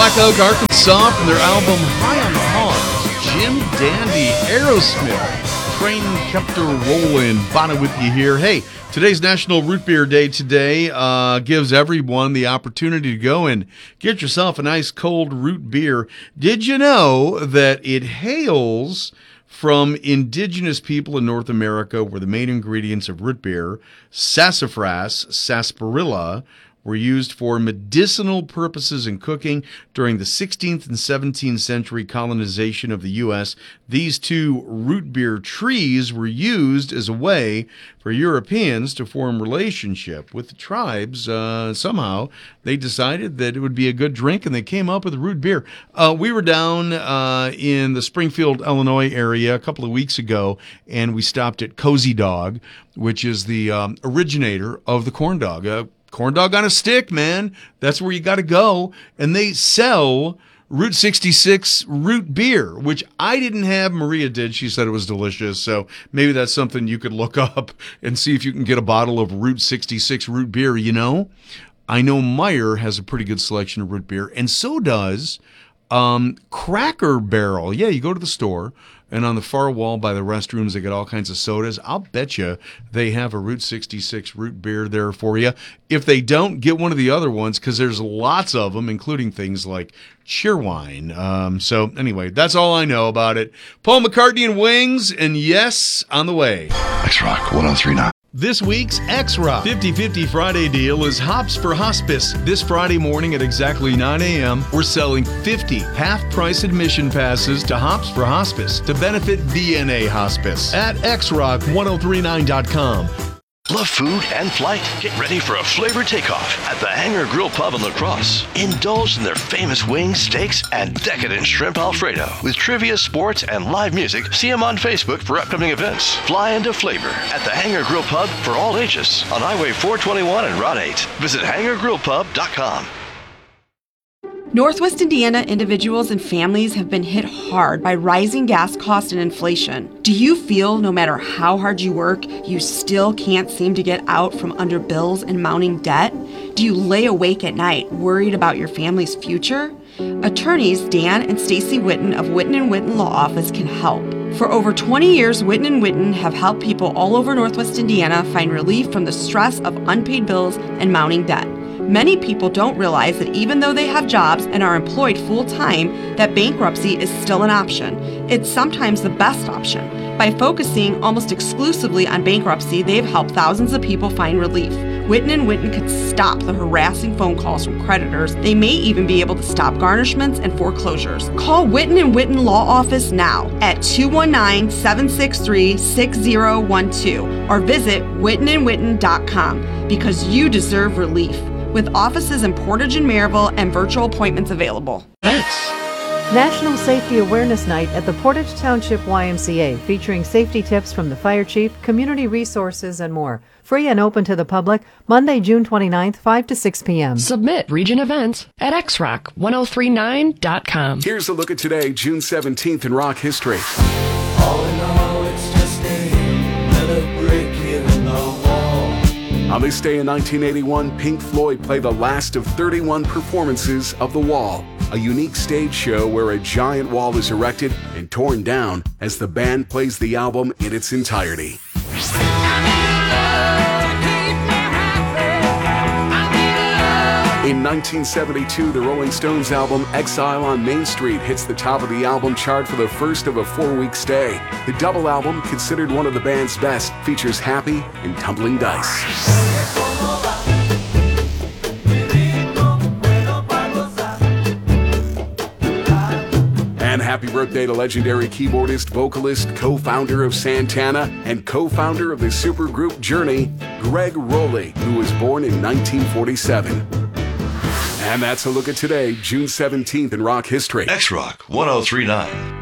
Black Oak, Arkansas, from their album High on Hogs. Jim Dandy, Aerosmith, Train Kept Her Rollin'. Bonnie with you here. Hey, today's National Root Beer Day today gives everyone the opportunity to go and get yourself a nice cold root beer. Did you know that it hails from indigenous people in North America, where the main ingredients of root beer, sassafras, sarsaparilla, were used for medicinal purposes in cooking during the 16th and 17th century colonization of the U.S. These two root beer trees were used as a way for Europeans to form relationship with the tribes. Somehow they decided that it would be a good drink, and they came up with root beer. We were down in the Springfield, Illinois area a couple of weeks ago, and we stopped at Cozy Dog, which is the originator of the corn dog. Corn dog on a stick, man. That's where you got to go. And they sell Route 66 root beer, which I didn't have. Maria did. She said it was delicious. So maybe that's something you could look up and see if you can get a bottle of Route 66 root beer. You know, I know Meijer has a pretty good selection of root beer, and so does Cracker Barrel. Yeah, you go to the store, and on the far wall by the restrooms, they get all kinds of sodas. I'll bet you they have a Route 66 root beer there for you. If they don't, get one of the other ones, because there's lots of them, including things like Cheerwine. So anyway, that's all I know about it. Paul McCartney and Wings, and yes, on the way. X-Rock 1039. This week's X-Rock 50/50 Friday deal is Hops for Hospice. This Friday morning at exactly 9 a.m., we're selling 50 half-price admission passes to Hops for Hospice to benefit VNA Hospice at xrock1039.com. Love food and flight? Get ready for a flavor takeoff at the Hangar Grill Pub in La Crosse. Indulge in their famous wings, steaks, and decadent shrimp Alfredo. With trivia, sports, and live music, see them on Facebook for upcoming events. Fly into flavor at the Hangar Grill Pub for all ages on Highway 421 and Route 8. Visit hangargrillpub.com. Northwest Indiana individuals and families have been hit hard by rising gas costs and inflation. Do you feel no matter how hard you work, you still can't seem to get out from under bills and mounting debt? Do you lay awake at night worried about your family's future? Attorneys Dan and Stacy Witten of Witten & Witten Law Office can help. For over 20 years, Witten & Witten have helped people all over Northwest Indiana find relief from the stress of unpaid bills and mounting debt. Many people don't realize that even though they have jobs and are employed full-time, that bankruptcy is still an option. It's sometimes the best option. By focusing almost exclusively on bankruptcy, they've helped thousands of people find relief. Witten & Witten could stop the harassing phone calls from creditors. They may even be able to stop garnishments and foreclosures. Call Witten & Witten Law Office now at 219-763-6012 or visit wittenandwitten.com, because you deserve relief. With offices in Portage and Maryville and virtual appointments available. Thanks. National Safety Awareness Night at the Portage Township YMCA, featuring safety tips from the fire chief, community resources, and more. Free and open to the public, Monday, June 29th, 5 to 6 p.m. Submit region events at xrock1039.com. Here's a look at today, June 17th in rock history. All in all, it's just another brick in the wall. On this day in 1981, Pink Floyd played the last of 31 performances of The Wall, a unique stage show where a giant wall is erected and torn down as the band plays the album in its entirety. In 1972, the Rolling Stones album Exile on Main Street hits the top of the album chart for the first of a 4-week stay. The double album, considered one of the band's best, features Happy and Tumbling Dice. And happy birthday to legendary keyboardist, vocalist, co-founder of Santana, and co-founder of the supergroup Journey, Gregg Rolie, who was born in 1947. And that's a look at today, June 17th in rock history. X-Rock 1039.